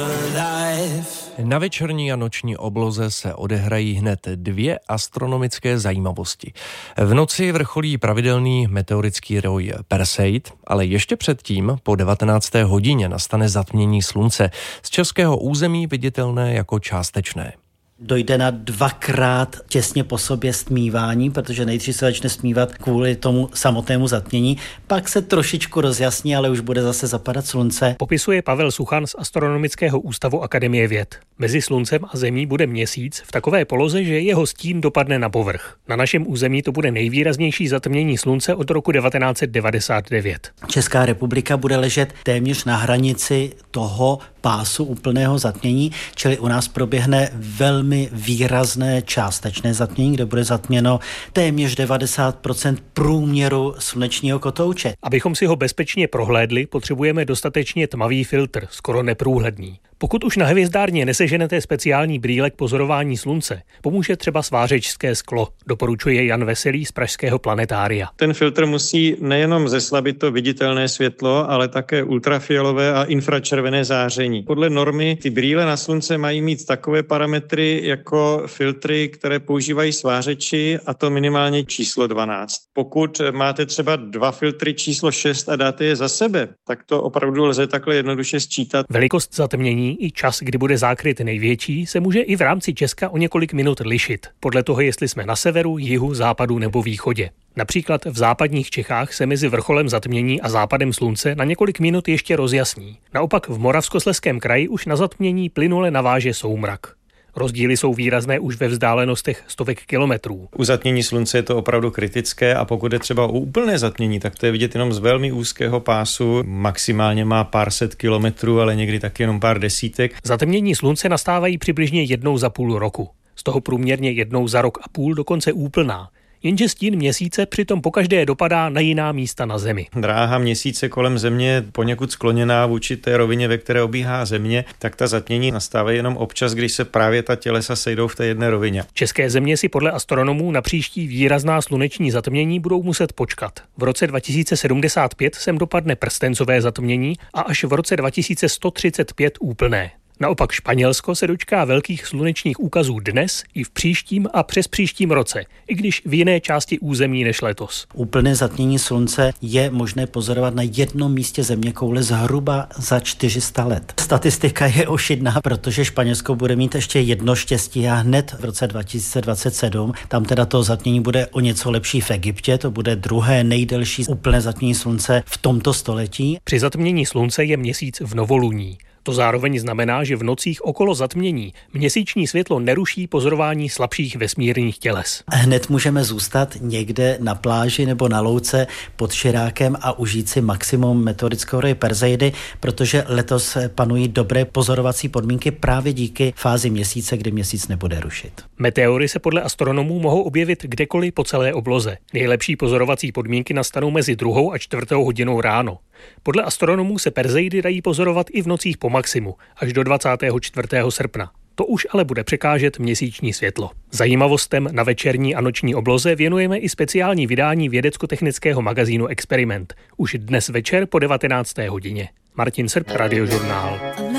Na večerní a noční obloze se odehrají hned dvě astronomické zajímavosti. V noci vrcholí pravidelný meteorický roj Perseid, ale ještě předtím po 19. hodině nastane zatmění slunce, z českého území viditelné jako částečné. Dojde na dvakrát těsně po sobě stmívání, protože nejdřív se začne stmívat kvůli tomu samotnému zatmění, pak se trošičku rozjasní, ale už bude zase zapadat slunce. Popisuje Pavel Suchan z Astronomického ústavu Akademie věd. Mezi sluncem a zemí bude měsíc v takové poloze, že jeho stín dopadne na povrch. Na našem území to bude nejvýraznější zatmění slunce od roku 1999. Česká republika bude ležet téměř na hranici toho pásu úplného zatmění, čili u nás proběhne velmi výrazné částečné zatmění, kde bude zatměno téměř 90% průměru slunečního kotouče. Abychom si ho bezpečně prohlédli, potřebujeme dostatečně tmavý filtr, skoro neprůhledný. Pokud už na hvězdárně neseženete speciální brýle k pozorování slunce, pomůže třeba svářečské sklo, doporučuje Jan Veselý z pražského planetária. Ten filtr musí nejenom zeslabit to viditelné světlo, ale také ultrafialové a infračervené záření. Podle normy ty brýle na slunce mají mít takové parametry jako filtry, které používají svářeči, a to minimálně číslo 12. Pokud máte třeba dva filtry číslo 6 a dáte je za sebe, tak to opravdu lze takhle jednoduše sčítat. Velikost zatmění i čas, kdy bude zákryt největší, se může i v rámci Česka o několik minut lišit, podle toho, jestli jsme na severu, jihu, západu nebo východě. Například v západních Čechách se mezi vrcholem zatmění a západem slunce na několik minut ještě rozjasní. Naopak v Moravskoslezském kraji už na zatmění plynule naváže soumrak. Rozdíly jsou výrazné už ve vzdálenostech stovek kilometrů. U zatmění slunce je to opravdu kritické a pokud je třeba o úplné zatmění, tak to je vidět jenom z velmi úzkého pásu. Maximálně má pár set kilometrů, ale někdy taky jenom pár desítek. Zatmění slunce nastávají přibližně jednou za půl roku. Z toho průměrně jednou za rok a půl, dokonce úplná. Jenže stín měsíce přitom pokaždé dopadá na jiná místa na Zemi. Dráha měsíce kolem Země je poněkud skloněná vůči té rovině, ve které obíhá Země, tak ta zatmění nastávají jenom občas, když se právě ta tělesa sejdou v té jedné rovině. České země si podle astronomů na příští výrazná sluneční zatmění budou muset počkat. V roce 2075 sem dopadne prstencové zatmění a až v roce 2135 úplné. Naopak Španělsko se dočká velkých slunečních úkazů dnes i v příštím a přespříštím roce, i když v jiné části území než letos. Úplné zatmění slunce je možné pozorovat na jednom místě zeměkoule zhruba za 400 let. Statistika je ošidná, protože Španělsko bude mít ještě jedno štěstí a hned v roce 2027, tam teda to zatmění bude o něco lepší v Egyptě, to bude druhé nejdelší úplné zatmění slunce v tomto století. Při zatmění slunce je měsíc v novoluní. To zároveň znamená, že v nocích okolo zatmění měsíční světlo neruší pozorování slabších vesmírných těles. Hned můžeme zůstat někde na pláži nebo na louce pod Širákem a užít si maximum meteorického roje Perseidy, protože letos panují dobré pozorovací podmínky právě díky fázi měsíce, kdy měsíc nebude rušit. Meteory se podle astronomů mohou objevit kdekoliv po celé obloze. Nejlepší pozorovací podmínky nastanou mezi 2. a 4. hodinou ráno. Podle astronomů se Perseidy dají pozorovat i v nocích po maximu, až do 24. srpna. To už ale bude překážet měsíční světlo. Zajímavostem na večerní a noční obloze věnujeme i speciální vydání vědecko-technického magazínu Experiment. Už dnes večer po 19. hodině. Martin Srb, Radiožurnál.